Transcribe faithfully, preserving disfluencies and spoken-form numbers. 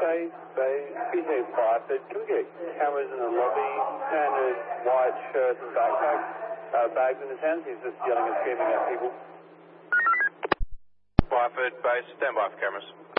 Base, base, B J Bradford. Can we get cameras in the lobby and a white shirt and backpack, uh, bags in his hands? He's just yelling and screaming at people. Bradford Base, stand by for cameras.